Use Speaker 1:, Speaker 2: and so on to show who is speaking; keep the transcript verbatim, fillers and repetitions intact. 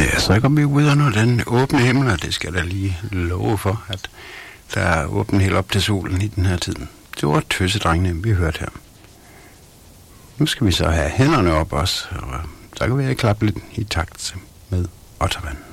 Speaker 1: Ja, så går vi ud under den åbne himmel, og det skal der lige love for, at der er åbent helt op til solen i den her tid. Det var tøsedrengene, vi hørte her. Nu skal vi så have hænderne op også, og så kan vi klappe lidt i takt med Ottervand.